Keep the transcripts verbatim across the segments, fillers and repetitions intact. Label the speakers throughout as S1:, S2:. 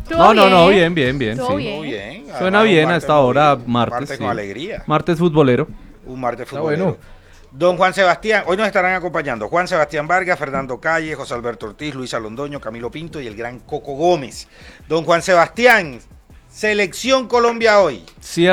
S1: No, no, no, bien, bien, bien. Sí.
S2: bien. bien.
S1: Suena bien a esta hora, martes.
S2: Martes con
S1: sí.
S2: alegría.
S1: Martes futbolero.
S2: Un martes futbolero. Bueno. Don Juan Sebastián, hoy nos estarán acompañando Juan Sebastián Vargas, Fernando Calle, José Alberto Ortiz, Luisa Londoño, Camilo Pinto y el gran Coco Gómez. Don Juan Sebastián, Selección Colombia hoy.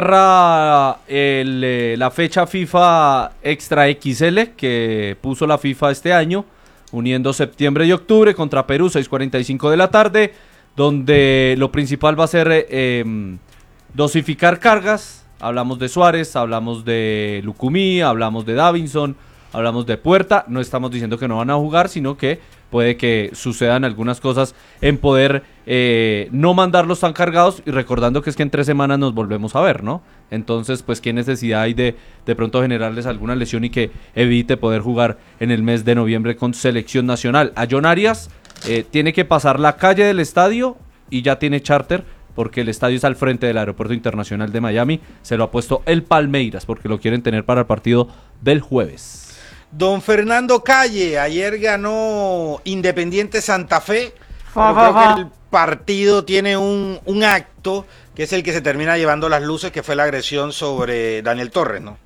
S1: Cierra el, eh, la fecha FIFA Extra X L que puso la FIFA este año, uniendo septiembre y octubre contra Perú, seis cuarenta y cinco de la tarde, donde lo principal va a ser eh, dosificar cargas. Hablamos de Suárez, hablamos de Lucumí, hablamos de Davinson, hablamos de Puerta. No estamos diciendo que no van a jugar, sino que puede que sucedan algunas cosas en poder eh, no mandarlos tan cargados, y recordando que es que en tres semanas nos volvemos a ver, ¿no? Entonces, pues, ¿qué necesidad hay de de pronto generarles alguna lesión y que evite poder jugar en el mes de noviembre con selección nacional? A John Arias eh, tiene que pasar la calle del estadio y ya tiene charter, porque el estadio es al frente del Aeropuerto Internacional de Miami. Se lo ha puesto el Palmeiras, porque lo quieren tener para el partido del jueves.
S2: Don Fernando Calle, ayer ganó Independiente Santa Fe, pero creo que el partido tiene un, un acto, que es el que se termina llevando las luces, que fue la agresión sobre Daniel Torres, ¿no?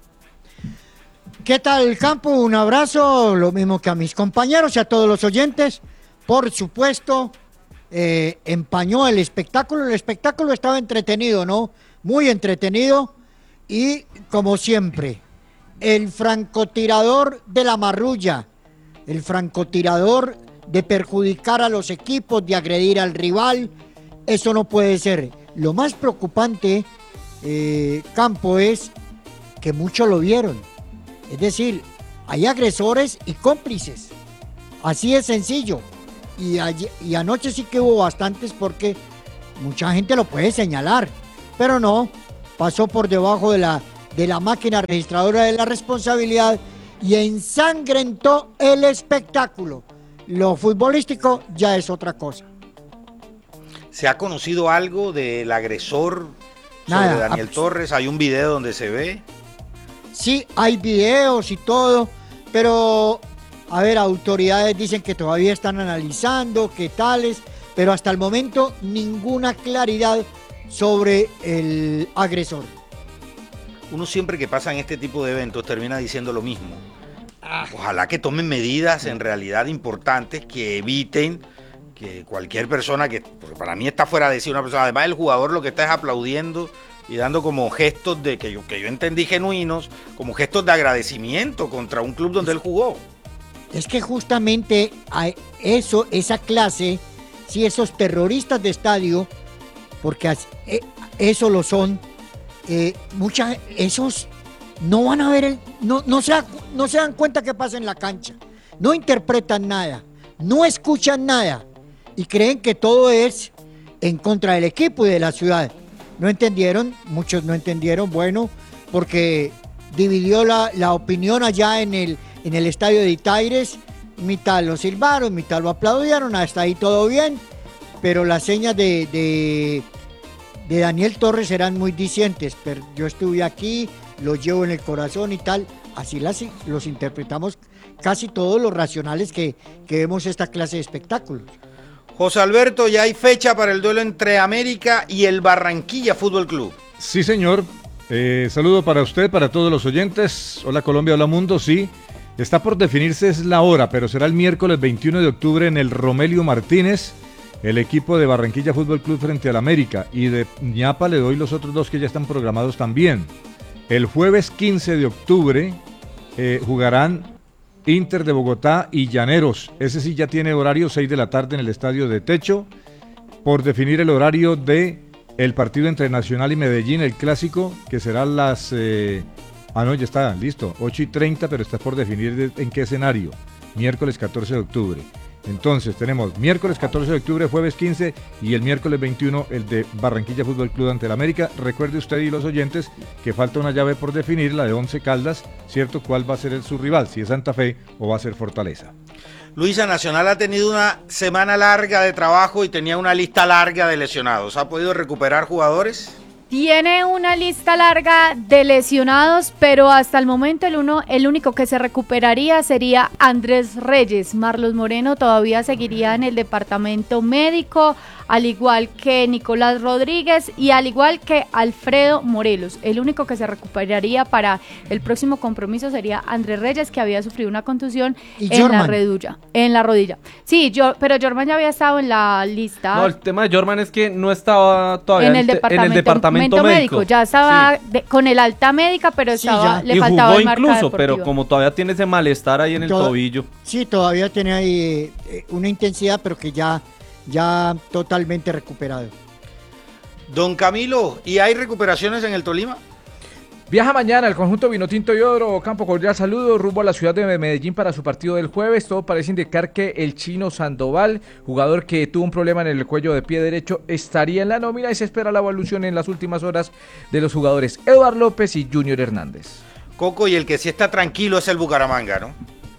S3: ¿Qué tal, Campo? Un abrazo, lo mismo que a mis compañeros y a todos los oyentes. Por supuesto, Eh, empañó el espectáculo, el espectáculo estaba entretenido, ¿no? Muy entretenido, y como siempre, el francotirador de la marrulla, el francotirador de perjudicar a los equipos, de agredir al rival, eso no puede ser. Lo más preocupante, eh, Campo, es que muchos lo vieron, es decir, hay agresores y cómplices, así es sencillo. Y, ayer, y anoche sí que hubo bastantes, porque mucha gente lo puede señalar, pero no, pasó por debajo de la, de la máquina registradora de la responsabilidad y ensangrentó el espectáculo. Lo futbolístico ya es otra cosa.
S2: ¿Se ha conocido algo del agresor sobre
S3: Nada,
S2: Daniel Torres? ¿Hay un video donde se ve?
S3: Sí, hay videos y todo, pero... A ver, autoridades dicen que todavía están analizando qué tales, pero hasta el momento ninguna claridad sobre el agresor.
S2: Uno siempre que pasa en este tipo de eventos termina diciendo lo mismo. Ojalá que tomen medidas en realidad importantes que eviten que cualquier persona que, porque para mí está fuera de sí una persona, además el jugador lo que está es aplaudiendo y dando como gestos de que yo, que yo entendí genuinos, como gestos de agradecimiento contra un club donde él jugó.
S3: Es que justamente a eso, esa clase, si esos terroristas de estadio, porque eso lo son, eh, muchas, esos no van a ver, el, no, no, se, no se dan cuenta qué pasa en la cancha, no interpretan nada, no escuchan nada y creen que todo es en contra del equipo y de la ciudad. No entendieron, muchos no entendieron, bueno, porque dividió la, la opinión allá en el en el estadio de Itaires, mitad lo silbaron, mitad lo aplaudieron, hasta ahí todo bien, pero las señas de, de, de Daniel Torres eran muy dicientes, pero yo estuve aquí, lo llevo en el corazón y tal, así las, los interpretamos casi todos los racionales que, que vemos esta clase de espectáculos.
S2: José Alberto, ya hay fecha para el duelo entre América y el Barranquilla Fútbol Club.
S4: Sí, señor. Eh, saludo para usted, para todos los oyentes. Hola Colombia, hola mundo, sí. Está por definirse es la hora, pero será el miércoles veintiuno de octubre en el Romelio Martínez, el equipo de Barranquilla Fútbol Club frente al América, y de ñapa le doy los otros dos que ya están programados también. El jueves quince de octubre eh, jugarán Inter de Bogotá y Llaneros, ese sí ya tiene horario seis de la tarde en el estadio de Techo, por definir el horario de el partido entre Nacional y Medellín, el clásico, que será las... Eh, Ah, no, ya está, listo, ocho y treinta, pero está por definir de, en qué escenario, miércoles catorce de octubre. Entonces tenemos miércoles catorce de octubre, jueves quince y el miércoles veintiuno el de Barranquilla Fútbol Club ante el América. Recuerde usted y los oyentes que falta una llave por definir, la de Once Caldas, ¿cierto? ¿Cuál va a ser el, su rival? Si es Santa Fe o va a ser Fortaleza.
S2: Luisa, Nacional ha tenido una semana larga de trabajo y tenía una lista larga de lesionados. ¿Ha podido recuperar jugadores?
S5: Tiene una lista larga de lesionados, pero hasta el momento el, uno, el único que se recuperaría sería Andrés Reyes. Marlos Moreno todavía seguiría en el departamento médico. al igual que Nicolás Rodríguez y al igual que Alfredo Morelos. El único que se recuperaría para el próximo compromiso sería Andrés Reyes, que había sufrido una contusión en
S3: Jorman?
S5: la rodilla, en la rodilla. Sí, yo, pero Jorman ya había estado en la lista.
S1: No, el tema de Jorman es que no estaba todavía
S5: en el departamento,
S1: en el departamento médico.
S5: médico. Ya estaba
S1: Sí.
S5: de, con el alta médica, pero
S3: Sí,
S5: estaba,
S3: ya.
S5: le
S1: Y
S5: faltaba
S1: jugó
S5: el marca
S1: incluso,
S5: deportiva.
S1: pero como todavía tiene ese malestar ahí en el
S3: Todo-
S1: tobillo.
S3: Sí, todavía tiene ahí eh, una intensidad, pero que ya, ya totalmente recuperado.
S2: Don Camilo, ¿y hay recuperaciones en el Tolima?
S6: Viaja mañana el conjunto Vinotinto y Oro, campo cordial saludo, rumbo a la ciudad de Medellín para su partido del jueves. Todo parece indicar que el chino Sandoval, jugador que tuvo un problema en el cuello de pie derecho, estaría en la nómina y se espera la evolución en las últimas horas de los jugadores Eduardo López y Junior Hernández.
S2: Coco, y el que sí está tranquilo es el Bucaramanga, ¿no?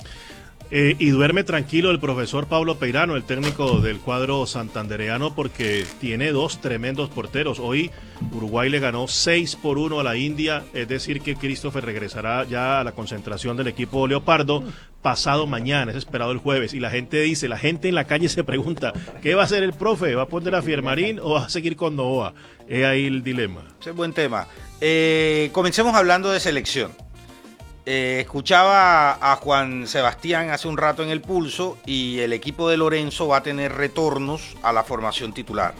S7: Eh, y duerme tranquilo el profesor Pablo Peirano, el técnico del cuadro santandereano, porque tiene dos tremendos porteros. Hoy Uruguay le ganó seis por uno a la India, es decir que Christopher regresará ya a la concentración del equipo leopardo pasado mañana, es esperado el jueves. Y la gente dice, la gente en la calle se pregunta, ¿qué va a hacer el profe? ¿Va a poner a Fiermarín o va a seguir con Novoa? Es ahí el dilema.
S2: Ese es buen tema. Eh, comencemos hablando de selección. Eh, escuchaba a Juan Sebastián hace un rato en el Pulso y el equipo de Lorenzo va a tener retornos a la formación titular.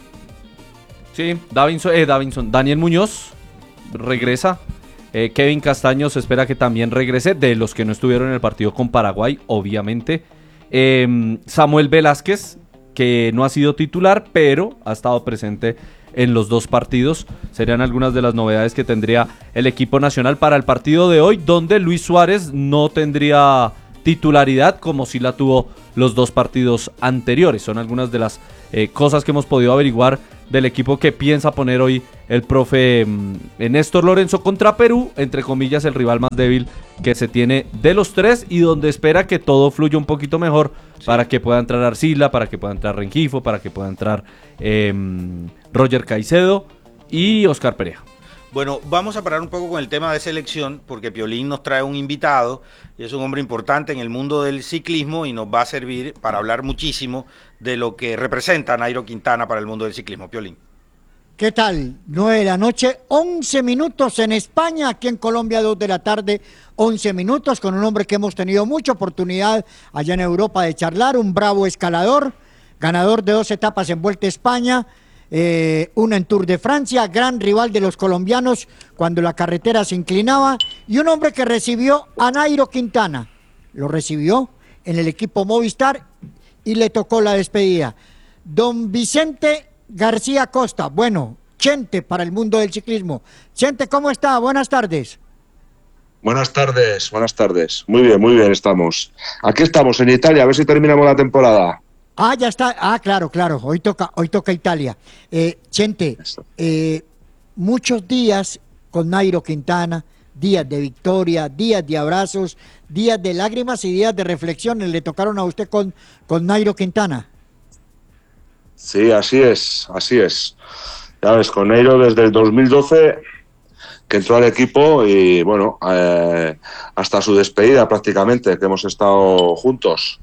S1: Sí, Davinson, eh, Davinson, Daniel Muñoz regresa. Eh, Kevin Castaño se espera que también regrese, de los que no estuvieron en el partido con Paraguay, obviamente. Eh, Samuel Velázquez, que no ha sido titular, pero ha estado presente en los dos partidos. Serían algunas de las novedades que tendría el equipo nacional para el partido de hoy, donde Luis Suárez no tendría titularidad como si la tuvo los dos partidos anteriores. Son algunas de las eh, cosas que hemos podido averiguar del equipo que piensa poner hoy el profe mm, Néstor Lorenzo contra Perú, entre comillas el rival más débil que se tiene de los tres y donde espera que todo fluya un poquito mejor, sí, para que pueda entrar Arcila, para que pueda entrar Rengifo, para que pueda entrar eh, Roger Caicedo y Oscar Perea.
S2: Bueno, vamos a parar un poco con el tema de selección porque Piolín nos trae un invitado y es un hombre importante en el mundo del ciclismo y nos va a servir para hablar muchísimo de lo que representa Nairo Quintana para el mundo del ciclismo. Piolín.
S3: ¿Qué tal? nueve de la noche, once minutos en España, aquí en Colombia dos de la tarde, once minutos, con un hombre que hemos tenido mucha oportunidad allá en Europa de charlar, un bravo escalador, ganador de dos etapas en Vuelta a España, eh, una en Tour de Francia, gran rival de los colombianos cuando la carretera se inclinaba, y un hombre que recibió a Nairo Quintana, lo recibió en el equipo Movistar y le tocó la despedida. Don Vicente García Costa, bueno, Chente para el mundo del ciclismo. Chente, ¿cómo está? Buenas tardes.
S8: Buenas tardes, buenas tardes. Muy bien, muy bien estamos. Aquí estamos en Italia, a ver si terminamos la temporada.
S3: Ah, ya está. Ah, claro, claro. Hoy toca, hoy toca Italia. Eh, Chente, eh, muchos días con Nairo Quintana, días de victoria, días de abrazos, días de lágrimas y días de reflexiones. Le tocaron a usted con, con Nairo Quintana.
S8: Sí, así es, así es. Ya ves, con Nairo desde el dos mil doce que entró al equipo y bueno, eh, hasta su despedida prácticamente, que hemos estado juntos.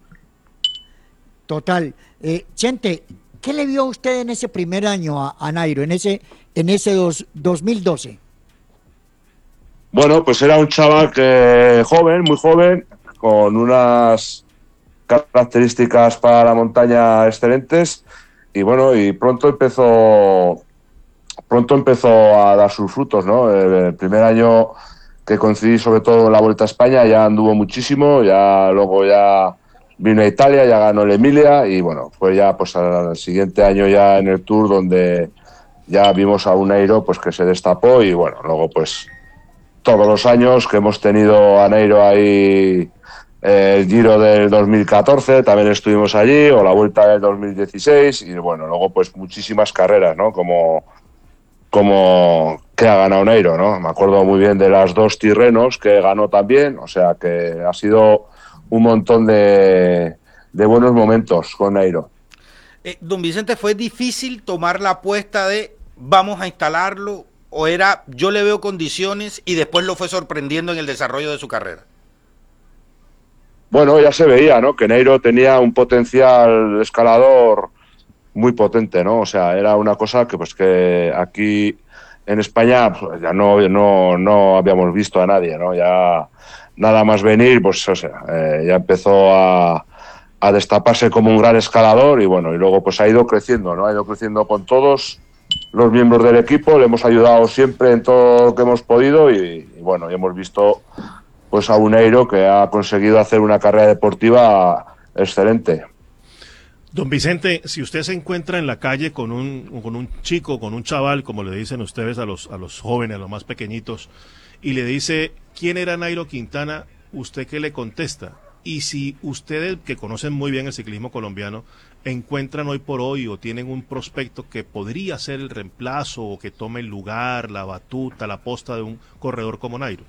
S3: Total. Eh, Chente, ¿qué le vio usted en ese primer año a, a Nairo, en ese, en ese dos, dos mil doce?
S8: Bueno, pues era un chaval que joven, muy joven, con unas características para la montaña excelentes y bueno, y pronto empezó pronto empezó a dar sus frutos, ¿no? El primer año que coincidí sobre todo en la Vuelta a España ya anduvo muchísimo, ya luego ya vino a Italia, ya ganó el Emilia y bueno, fue ya pues al siguiente año ya en el Tour donde ya vimos a un Nairo pues que se destapó y bueno, luego pues todos los años que hemos tenido a Nairo ahí, eh, el Giro del dos mil catorce también estuvimos allí, o la Vuelta del dos mil dieciséis y bueno, luego pues muchísimas carreras, ¿no? Como, como que ha ganado Nairo, ¿no? Me acuerdo muy bien de las dos Tirrenos que ganó también, o sea que ha sido un montón de, de buenos momentos con Nairo.
S2: Eh, don Vicente, ¿fue difícil tomar la apuesta de vamos a instalarlo o era yo le veo condiciones y después lo fue sorprendiendo en el desarrollo de su carrera?
S8: Bueno, ya se veía, ¿no? Que Nairo tenía un potencial escalador muy potente, ¿no? O sea, era una cosa que pues que aquí en España pues, ya no, no, no habíamos visto a nadie, ¿no? Ya nada más venir, pues o sea, eh, ya empezó a, a destaparse como un gran escalador y bueno, y luego pues ha ido creciendo, ¿no? Ha ido creciendo con todos los miembros del equipo, le hemos ayudado siempre en todo lo que hemos podido y, y bueno, y hemos visto pues a un Nairo que ha conseguido hacer una carrera deportiva excelente.
S7: Don Vicente, si usted se encuentra en la calle con un, con un chico, con un chaval, como le dicen ustedes a los, a los jóvenes, a los más pequeñitos, y le dice, ¿quién era Nairo Quintana? ¿Usted qué le contesta? Y si ustedes, que conocen muy bien el ciclismo colombiano, encuentran hoy por hoy o tienen un prospecto que podría ser el reemplazo o que tome el lugar, la batuta, la posta de un corredor como Nairo.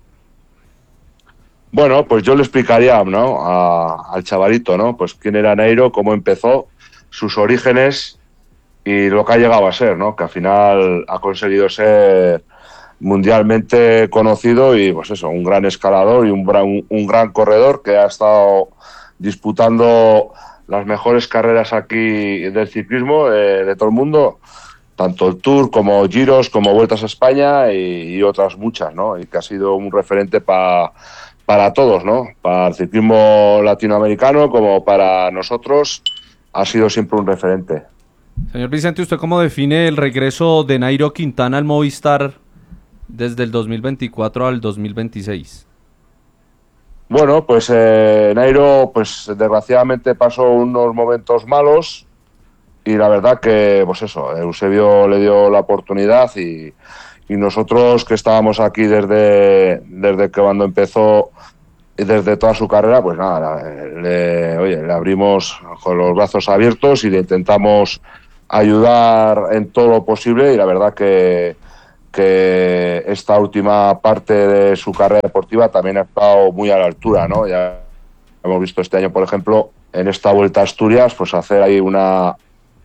S8: Bueno, pues yo le explicaría, ¿no? A, al chavalito, ¿no? Pues quién era Nairo, cómo empezó, sus orígenes y lo que ha llegado a ser, ¿no? Que al final ha conseguido ser mundialmente conocido y, pues eso, un gran escalador y un gran, un, un gran corredor que ha estado disputando las mejores carreras aquí del ciclismo eh, de todo el mundo, tanto el Tour como Giros, como Vueltas a España y, y otras muchas, ¿no? Y que ha sido un referente para para todos, ¿no? Para el ciclismo latinoamericano como para nosotros ha sido siempre un referente.
S1: Señor Vicente, ¿usted cómo define el regreso de Nairo Quintana al Movistar desde el dos mil veinticuatro al dos mil veintiséis?
S8: Bueno, pues eh, Nairo, pues desgraciadamente pasó unos momentos malos y la verdad que, pues eso, Eusebio le dio la oportunidad y, y nosotros que estábamos aquí desde, desde que cuando empezó, desde toda su carrera, pues nada, le, oye, le abrimos con los brazos abiertos y le intentamos ayudar en todo lo posible y la verdad que, que esta última parte de su carrera deportiva también ha estado muy a la altura, ¿no? Ya hemos visto este año, por ejemplo, en esta Vuelta a Asturias, pues hacer ahí una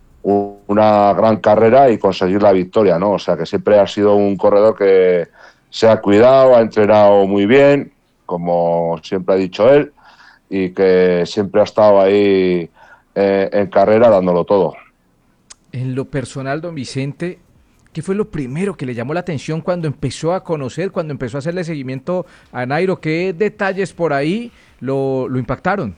S8: una gran carrera y conseguir la victoria, ¿no? O sea que siempre ha sido un corredor que se ha cuidado, ha entrenado muy bien, como siempre ha dicho él, y que siempre ha estado ahí eh, en carrera dándolo todo.
S6: En lo personal, don Vicente, ¿qué fue lo primero que le llamó la atención cuando empezó a conocer, cuando empezó a hacerle seguimiento a Nairo? ¿Qué detalles por ahí lo, lo impactaron?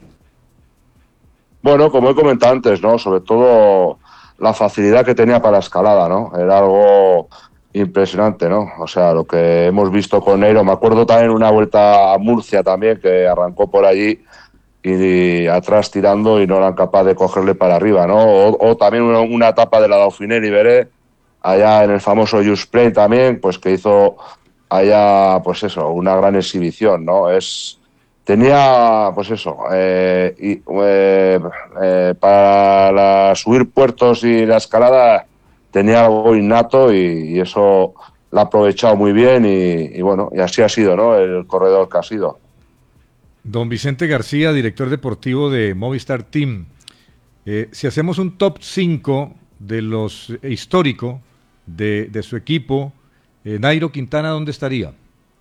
S8: Bueno, como he comentado antes, ¿no? Sobre todo la facilidad que tenía para la escalada, ¿no? Era algo impresionante, ¿no? O sea, lo que hemos visto con Nairo, me acuerdo también una vuelta a Murcia también, que arrancó por allí y atrás tirando y no eran capaces de cogerle para arriba, ¿no? O, o también una, una etapa de la Dauphiné Libéré, allá en el famoso Just Play también, pues que hizo allá, pues eso, una gran exhibición, ¿no? Es... Tenía, pues eso, eh, y, eh, eh, para la, subir puertos y la escalada tenía algo innato y, y eso lo ha aprovechado muy bien y, y bueno, y así ha sido, ¿no? El corredor que ha sido.
S4: Don Vicente García, director deportivo de Movistar Team. Eh, si hacemos un top cinco de los eh, histórico de, de su equipo, eh, Nairo Quintana, ¿dónde estaría?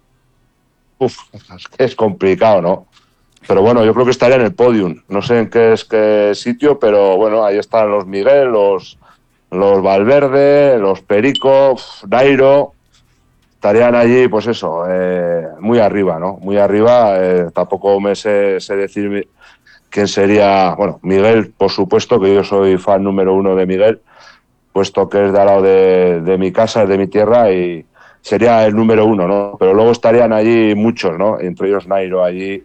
S8: Uf, es complicado, ¿no? Pero bueno, yo creo que estaría en el podium. No sé en qué es qué sitio, pero bueno, ahí están los Miguel, los, los Valverde, los Perico, Nairo. Estarían allí, pues eso, eh, muy arriba, ¿no? Muy arriba. Eh, tampoco me sé, sé decir quién sería. Bueno, Miguel, por supuesto, que yo soy fan número uno de Miguel, puesto que es de al lado de, de mi casa, es de mi tierra y sería el número uno, ¿no? Pero luego estarían allí muchos, ¿no? Entre ellos Nairo, allí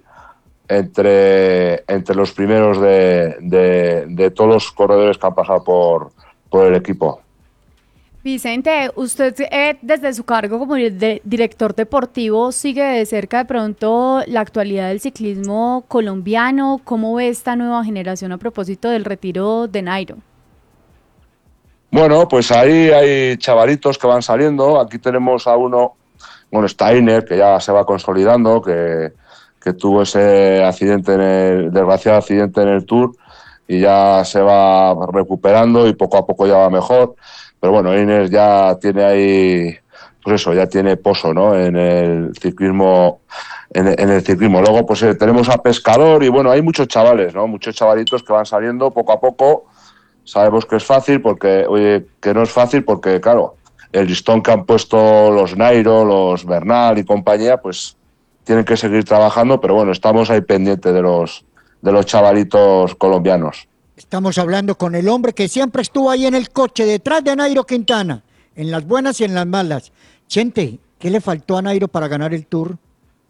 S8: entre, entre los primeros de, de, de todos los corredores que han pasado por, por el equipo.
S5: Vicente, usted eh, desde su cargo como de director deportivo sigue de cerca de pronto la actualidad del ciclismo colombiano. ¿Cómo ve esta nueva generación a propósito del retiro de Nairo?
S8: Bueno, pues ahí hay chavalitos que van saliendo. Aquí tenemos a uno, bueno, Steiner, que ya se va consolidando, que, que tuvo ese accidente, en el, desgraciado accidente en el Tour, y ya se va recuperando y poco a poco ya va mejor. Pero bueno, Inés ya tiene ahí, pues eso, ya tiene pozo, ¿no? En el ciclismo, en, en el ciclismo. Luego, pues eh, tenemos a Pescador y bueno, hay muchos chavales, ¿no? Muchos chavalitos que van saliendo poco a poco. sabemos que es fácil, porque oye, que no es fácil porque, claro, el listón que han puesto los Nairo, los Bernal y compañía, pues tienen que seguir trabajando, pero bueno, estamos ahí pendientes de los, de los chavalitos colombianos.
S3: Estamos hablando con el hombre que siempre estuvo ahí en el coche, detrás de Nairo Quintana, en las buenas y en las malas. Chente, ¿qué le faltó a Nairo para ganar el Tour?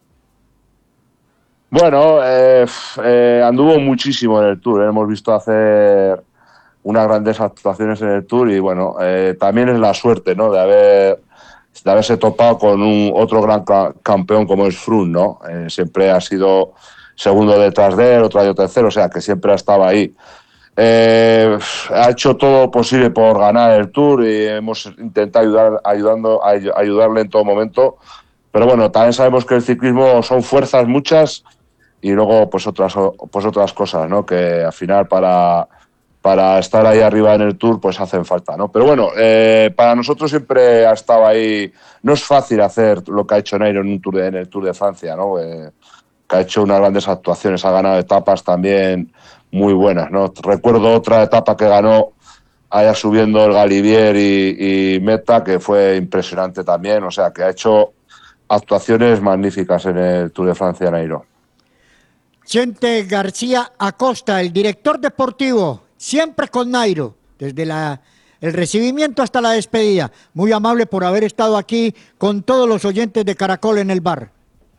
S8: Bueno, eh, eh, anduvo muchísimo en el Tour, ¿eh? Hemos visto hacer unas grandes actuaciones en el Tour y bueno, eh, también es la suerte, ¿no? De haber de haberse topado con un otro gran ca campeón como es Froome, ¿no? Eh, siempre ha sido segundo detrás de él, otro año tercero, o sea que siempre ha estado ahí. Eh, ha hecho todo lo posible por ganar el Tour y hemos intentado ayudar, ayudando, ay, ayudarle en todo momento, pero bueno, también sabemos que el ciclismo son fuerzas muchas y luego pues otras, pues otras cosas, ¿no? Que al final para... para estar ahí arriba en el Tour, pues hacen falta, ¿no? Pero bueno, eh, para nosotros siempre ha estado ahí. No es fácil hacer lo que ha hecho Nairo en, un tour de, en el Tour de Francia, ¿no? Eh, que ha hecho unas grandes actuaciones, ha ganado etapas también muy buenas, ¿no? Recuerdo otra etapa que ganó allá subiendo el Galibier y, y Meta, que fue impresionante también, o sea, que ha hecho actuaciones magníficas en el Tour de Francia, Nairo.
S3: Chente García Acosta, el director deportivo, siempre con Nairo, desde la, el recibimiento hasta la despedida. Muy amable por haber estado aquí con todos los oyentes de Caracol en el bar.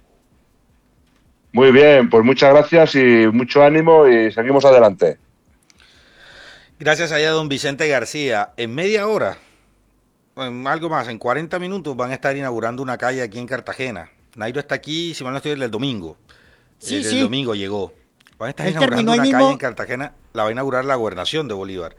S8: Muy bien, pues muchas gracias y mucho ánimo y seguimos adelante.
S2: Gracias allá a don Vicente García. En media hora, en algo más, en cuarenta minutos van a estar inaugurando una calle aquí en Cartagena. Nairo está aquí, si mal no estoy, desde el domingo.
S3: Sí,
S2: desde
S3: sí.
S2: el domingo llegó. Van a estar
S3: Él
S2: inaugurando una
S3: terminó ahí
S2: calle
S3: mismo.
S2: en Cartagena, la va a inaugurar la gobernación de Bolívar.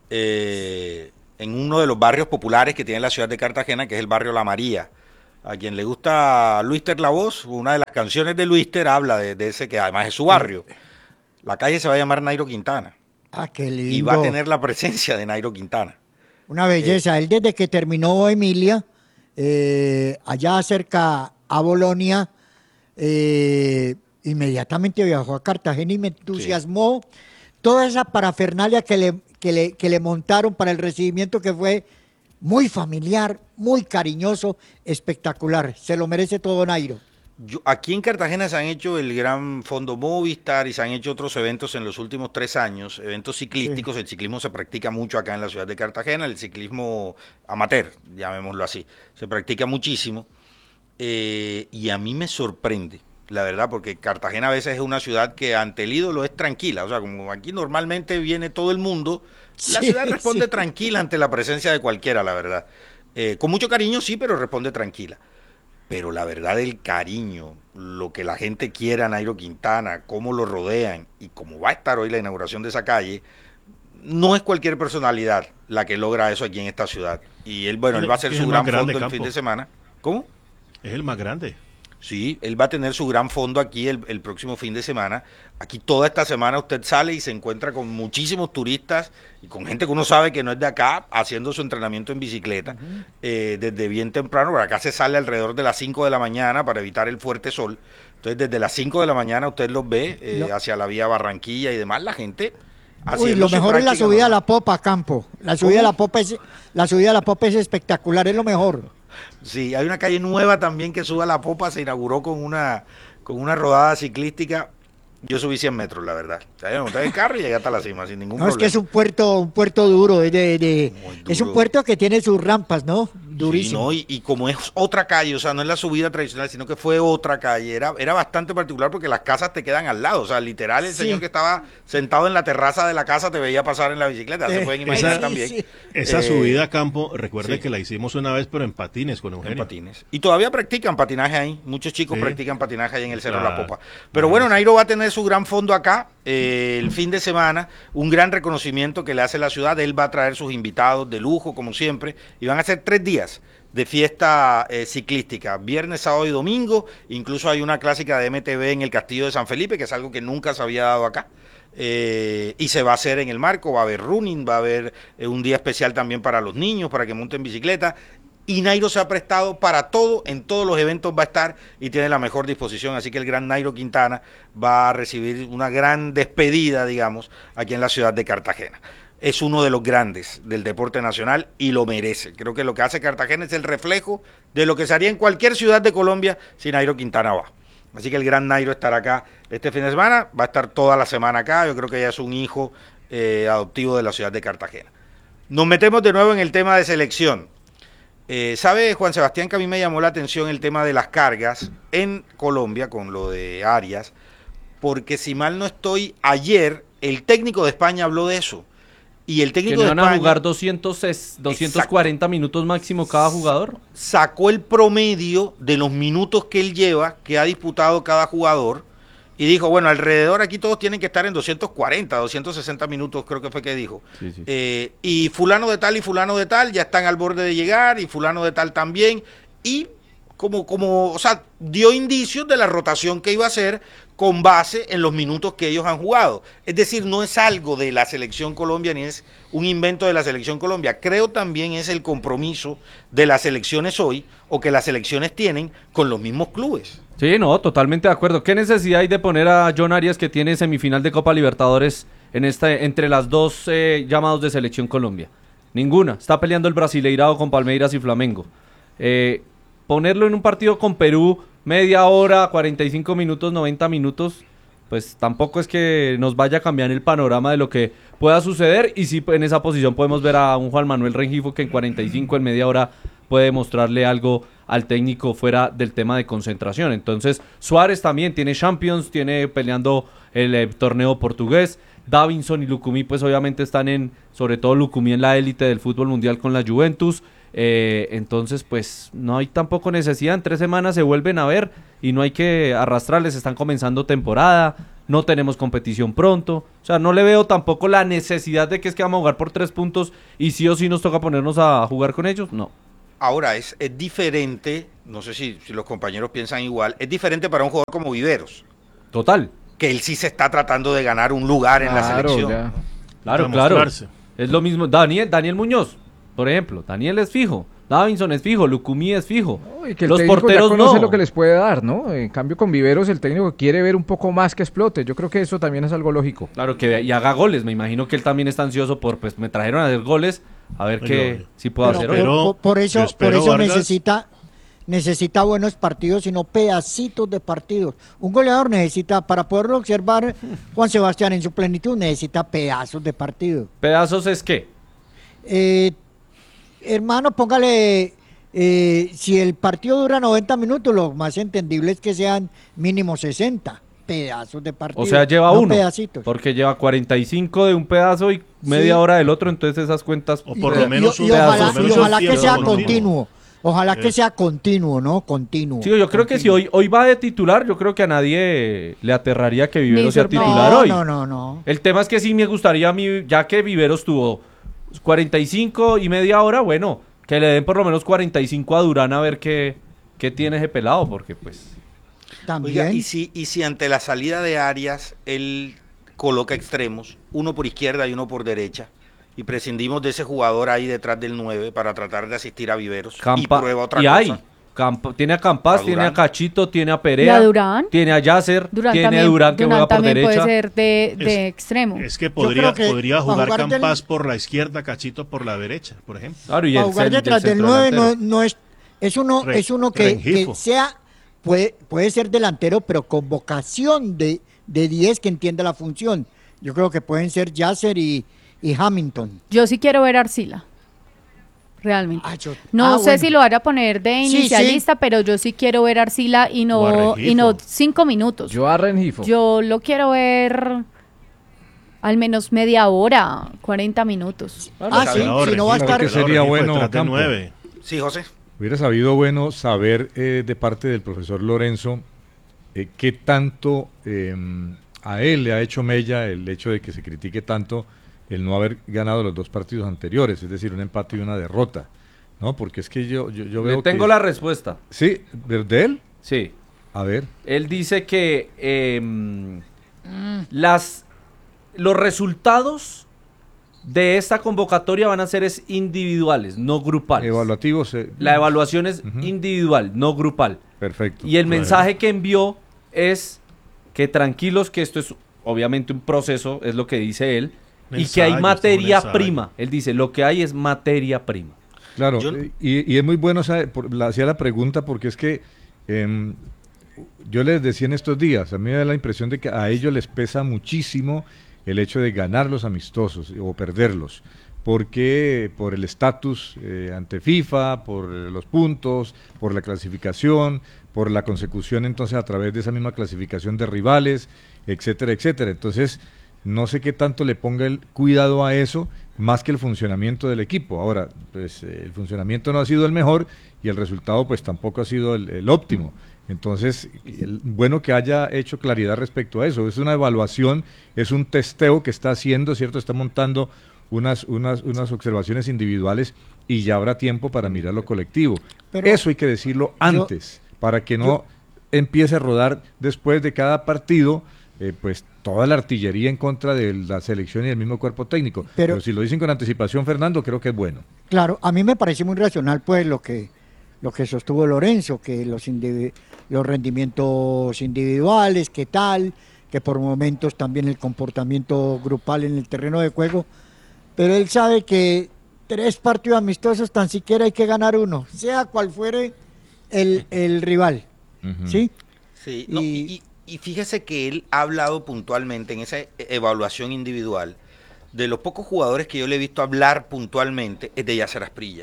S2: Eh, en uno de los barrios populares que tiene la ciudad de Cartagena, que es el barrio La María. A quien le gusta Luister La Voz, una de las canciones de Luister habla de, de ese que además es su barrio. La calle se va a llamar Nairo Quintana.
S3: Ah, qué lindo.
S2: Y va a tener la presencia de Nairo Quintana.
S3: Una belleza. Eh, Él desde que terminó Emilia, eh, allá cerca a Bolonia, eh, inmediatamente viajó a Cartagena y me entusiasmó sí. toda esa parafernalia que le, que, le, que le montaron para el recibimiento, que fue muy familiar, muy cariñoso, espectacular. Se lo merece todo Nairo.
S2: Yo, aquí en Cartagena se han hecho el Gran Fondo Movistar y se han hecho otros eventos en los últimos tres años, eventos ciclísticos. Sí. El ciclismo se practica mucho acá en la ciudad de Cartagena, el ciclismo amateur, llamémoslo así, se practica muchísimo. Eh, y a mí me sorprende, la verdad, porque Cartagena a veces es una ciudad que ante el ídolo es tranquila, o sea, como aquí normalmente viene todo el mundo, sí, la ciudad responde sí. tranquila ante la presencia de cualquiera, la verdad. Eh, con mucho cariño sí, pero responde tranquila. Pero la verdad, el cariño, lo que la gente quiere a Nairo Quintana, cómo lo rodean y cómo va a estar hoy la inauguración de esa calle, no es cualquier personalidad la que logra eso aquí en esta ciudad. Y él, bueno, él va a hacer su gran fondo el fin de semana. ¿Cómo?
S7: Es el más grande.
S2: Sí, él va a tener su gran fondo aquí el, el próximo fin de semana. Aquí toda esta semana usted sale y se encuentra con muchísimos turistas y con gente que uno sabe que no es de acá, haciendo su entrenamiento en bicicleta, uh-huh. eh, desde bien temprano. Por acá se sale alrededor de las cinco de la mañana para evitar el fuerte sol. Entonces desde las cinco de la mañana usted los ve eh, no. hacia la vía Barranquilla y demás, la gente...
S3: Uy, lo mejor es la subida a la Popa, Campo. La subida a la Popa es, la subida a la Popa es espectacular, es lo mejor.
S2: Sí, hay una calle nueva también que sube a la Popa, se inauguró con una con una rodada ciclística. Yo subí cien metros, la verdad. O sea, yo me monté en el carro y llegué hasta la cima sin ningún
S3: no,
S2: problema.
S3: Es que es un puerto, un puerto duro, es, de, de, duro. Es un puerto que tiene sus rampas, ¿no? Durísimo.
S2: Sí, no, y, y como es otra calle, o sea, no es la subida tradicional, sino que fue otra calle, era, era bastante particular porque las casas te quedan al lado, o sea, literal el sí. señor que estaba sentado en la terraza de la casa te veía pasar en la bicicleta, eh, se pueden imaginar esa, también. Sí.
S7: Esa eh, subida a campo, recuerde sí. que la hicimos una vez, pero en patines con Eugenio.
S2: En patines. Y todavía practican patinaje ahí, muchos chicos sí. practican patinaje ahí en el Cerro de la Popa. Pero bueno, Nairo va a tener su gran fondo acá, eh, el fin de semana, un gran reconocimiento que le hace la ciudad, él va a traer sus invitados de lujo, como siempre, y van a ser tres días de fiesta eh, ciclística, viernes, sábado y domingo. Incluso hay una clásica de M T V en el Castillo de San Felipe, que es algo que nunca se había dado acá, eh, y se va a hacer en el marco, va a haber running, va a haber eh, un día especial también para los niños, para que monten bicicleta, y Nairo se ha prestado para todo, en todos los eventos va a estar y tiene la mejor disposición, así que el gran Nairo Quintana va a recibir una gran despedida, digamos, aquí en la ciudad de Cartagena. es uno de los grandes del deporte nacional y lo merece. Creo que lo que hace Cartagena es el reflejo de lo que se haría en cualquier ciudad de Colombia si Nairo Quintana va. Así que el gran Nairo estará acá este fin de semana, va a estar toda la semana acá, yo creo que ella es un hijo eh, adoptivo de la ciudad de Cartagena. Nos metemos de nuevo en el tema de selección. Eh, ¿Sabe, Juan Sebastián, que a mí me llamó la atención el tema de las cargas en Colombia con lo de Arias? Porque si mal no estoy, ayer el técnico de España habló de eso. Y el técnico
S1: ¿Que
S2: de
S1: van
S2: España
S1: a jugar doscientos, doscientos cuarenta Exacto. minutos máximo cada jugador?
S2: Sacó el promedio de los minutos que él lleva, que ha disputado cada jugador, y dijo, bueno, alrededor aquí todos tienen que estar en doscientos cuarenta, doscientos sesenta minutos, creo que fue que dijo. Sí, sí. Eh, y fulano de tal y fulano de tal ya están al borde de llegar, y fulano de tal también, y como, como, o sea, dio indicios de la rotación que iba a hacer con base en los minutos que ellos han jugado. Es decir, no es algo de la selección Colombia, ni es un invento de la selección Colombia. Creo también es el compromiso de las selecciones hoy, o que las selecciones tienen con los mismos clubes.
S1: Sí, no, totalmente de acuerdo. ¿Qué necesidad hay de poner a John Arias, que tiene semifinal de Copa Libertadores en esta, entre las dos eh, llamados de selección Colombia? Ninguna. Está peleando el Brasileirao con Palmeiras y Flamengo. Eh, ponerlo en un partido con Perú, media hora, cuarenta y cinco minutos, noventa minutos, pues tampoco es que nos vaya a cambiar el panorama de lo que pueda suceder. Y sí, en esa posición podemos ver a un Juan Manuel Rengifo que en cuarenta y cinco, en media hora, puede mostrarle algo al técnico fuera del tema de concentración. Entonces, Suárez también tiene Champions, tiene peleando el eh, torneo portugués. Davinson y Lucumí, pues obviamente están en, sobre todo Lucumí, en la élite del fútbol mundial con la Juventus. Eh, entonces, pues no hay tampoco necesidad. En tres semanas se vuelven a ver y no hay que arrastrarles. Están comenzando temporada, no tenemos competición pronto. O sea, no le veo tampoco la necesidad de que es que vamos a jugar por tres puntos y sí o sí nos toca ponernos a jugar con ellos. No.
S2: Ahora, es, es diferente, no sé si, si los compañeros piensan igual, es diferente para un jugador como Viveros.
S1: Total.
S2: Que él sí se está tratando de ganar un lugar en
S6: Claro,
S2: la selección.
S6: ya.
S1: Claro, claro. Es lo mismo. Daniel, Daniel Muñoz, por ejemplo. Daniel es fijo. Davinson es fijo. Lucumí es fijo.
S6: No, y que el
S1: los
S6: técnico
S1: porteros
S6: ya conoce
S1: no.
S6: lo que les puede dar, ¿no? En cambio, con Viveros, el técnico quiere ver un poco más que explote. Yo creo que eso también es algo lógico.
S1: Claro, que y haga goles. Me imagino que él también está ansioso por, pues, me trajeron a hacer goles. A ver
S7: Pero,
S1: qué si puedo
S3: Pero,
S1: hacer
S3: pero,
S1: hoy.
S3: por, por eso,
S7: espero,
S3: por eso
S7: Vargas.
S3: necesita, necesita buenos partidos y no pedacitos de partidos. Un goleador necesita, para poderlo observar, Juan Sebastián en su plenitud, necesita pedazos de partido.
S1: ¿Pedazos es qué?
S3: Eh, hermano, póngale, eh, si el partido dura noventa minutos, lo más entendible es que sean mínimo sesenta pedazos de partido.
S1: O sea, lleva
S3: no
S1: uno.
S3: pedacitos.
S1: Porque lleva cuarenta y cinco de un pedazo y media
S3: Sí.
S1: hora del otro. Entonces esas cuentas.
S7: O por
S3: Y-
S7: lo menos
S3: y,
S7: un
S3: y ojalá,
S7: por lo menos
S3: y
S7: un
S3: ojalá que
S7: tiempo
S3: sea
S7: continuo.
S3: continuo. Ojalá que
S7: Eh.
S3: sea continuo, ¿no? Continuo.
S1: Sí, yo creo que si hoy, hoy va de titular, yo creo que a nadie le aterraría que Viveros
S5: Ni
S1: sea
S5: sorpresa.
S1: titular
S3: no,
S1: hoy.
S3: no, no, no.
S1: El tema es que sí me gustaría a mí, ya que Viveros tuvo cuarenta y cinco y media hora, bueno, que le den por lo menos cuarenta y cinco a Durán a ver qué, qué tiene ese pelado, porque pues...
S3: También.
S2: Oiga, y si, y si ante la salida de Arias él coloca extremos, uno por izquierda y uno por derecha, y prescindimos de ese jugador ahí detrás del nueve para tratar de asistir a Viveros
S1: Campa,
S2: y prueba otra
S1: y
S2: cosa.
S1: hay, Campa- tiene a Campas,
S2: A
S1: tiene a
S2: Durán.
S1: Cachito, tiene a
S5: ¿Y
S1: Perea,
S5: a Durán?
S1: tiene a Yasser,
S5: Durán
S1: tiene
S5: también,
S1: a Durán que
S5: Durán
S1: juega por
S5: también
S1: derecha.
S5: puede ser de, de
S7: Es-
S5: extremo.
S7: Es que podría,
S3: creo que
S7: podría
S3: para
S7: jugar
S3: jugar del-
S7: Campas por la izquierda, Cachito por la derecha, por ejemplo.
S1: Claro, y
S3: Para
S1: el
S3: jugar
S1: cen-
S3: detrás del
S1: centro
S3: nueve no,
S1: delantero.
S3: no es es uno
S7: Re-
S3: es uno que, que
S7: Rengifo.
S3: sea puede puede ser delantero pero con vocación de de diez que entienda la función. Yo creo que pueden ser Yasser y, y Hamilton.
S5: Yo sí quiero ver a Arcila. Realmente.
S3: Ah, yo-
S5: No
S3: ah,
S5: sé
S3: bueno.
S5: si lo van a poner de
S3: Sí,
S5: inicialista, pero yo sí quiero ver a Arcila y
S7: O a
S5: no,
S7: Rengifo.
S5: y no cinco minutos.
S6: Yo a Rengifo.
S5: Yo lo quiero ver al menos media hora, cuarenta minutos.
S3: Ah, sí,
S7: Pelado
S3: si no va a
S7: Rengifo,
S3: estar
S4: que
S7: pelado
S4: sería
S7: Rengifo
S4: bueno,
S7: detrás del
S4: Campo.
S7: nueve.
S2: Sí, José.
S4: Hubiera sabido bueno saber eh, de parte del profesor Lorenzo eh, qué tanto eh, a él le ha hecho mella el hecho de que se critique tanto el no haber ganado los dos partidos anteriores, es decir, un empate y una derrota, ¿no? Porque es que yo, yo, yo veo
S1: Le tengo
S4: que-
S1: la respuesta.
S4: Sí, ¿de, de él?
S1: Sí.
S4: A ver.
S1: Él dice que em, las, los resultados de esta convocatoria van a ser es individuales, no grupales.
S4: Evaluativos. eh,
S1: La evaluación es
S4: Ujú.
S1: individual, no grupal.
S4: Perfecto.
S1: Y el
S7: Claro.
S1: mensaje que envió es que tranquilos, que esto es obviamente un proceso, es lo que dice él, y que hay
S7: ensayo,
S1: materia
S7: esto es un ensayo.
S1: prima. Él dice, lo que hay es materia prima.
S4: Claro,
S2: Yo-
S4: y, y es muy bueno, sabe, por- la, hacía la pregunta porque es que em, yo les decía en estos días, a mí me da la impresión de que a ellos les pesa muchísimo el hecho de ganar los amistosos o perderlos, porque por el estatus eh, ante FIFA, por los puntos, por la clasificación, por la consecución entonces a través de esa misma clasificación de rivales, etcétera, etcétera. Entonces, no sé qué tanto le ponga el cuidado a eso, más que el funcionamiento del equipo. Ahora, pues eh, el funcionamiento no ha sido el mejor y el resultado pues tampoco ha sido el, el óptimo. Entonces, el- bueno que haya hecho claridad respecto a eso. Es una evaluación, es un testeo que está haciendo, ¿cierto? Está montando unas, unas, unas observaciones individuales y ya habrá tiempo para mirar lo colectivo.
S3: Pero
S4: Eso hay que decirlo antes, para que no empiece a rodar después de cada partido, eh, pues toda la artillería en contra de la selección y del mismo cuerpo técnico.
S3: Pero-
S4: Pero, si lo dicen con anticipación, Fernando, creo que es bueno.
S3: Claro, a mí me parece muy racional pues lo que lo que sostuvo Lorenzo, que los indivi- los rendimientos individuales, que tal, que por momentos también el comportamiento grupal en el terreno de juego, pero él sabe que tres partidos amistosos tan siquiera hay que ganar uno, sea cual fuere el, el rival,
S4: Ujú.
S3: ¿sí?
S2: Sí, no,
S3: Y-
S2: y, y fíjese que él ha hablado puntualmente en esa e- evaluación individual de los pocos jugadores que yo le he visto hablar puntualmente es de Yasser Asprilla.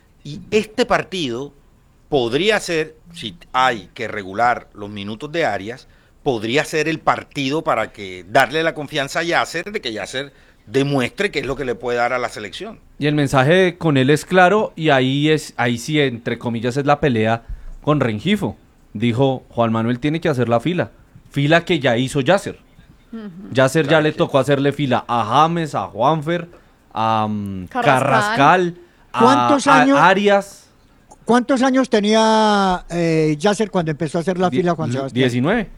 S2: Y este partido podría ser, si hay que regular los minutos de Arias, podría ser el partido para que darle la confianza a Yasser de que Yasser demuestre qué es lo que le puede dar a la selección.
S1: Y el mensaje con él es claro y ahí es ahí sí, entre comillas, es la pelea con Rengifo. Dijo, Juan Manuel tiene que hacer la fila. Fila que ya hizo Yasser. Yasser ya
S2: Claro,
S1: le
S2: sí.
S1: tocó hacerle fila a James, a Juanfer, a um,
S5: Carrascal.
S1: Carrascal, a,
S3: ¿Cuántos
S1: a
S3: años?
S1: Arias.
S3: ¿Cuántos años tenía eh, Yasser cuando empezó a hacer la
S1: Die-
S3: fila Juan Sebastián?
S1: diecinueve.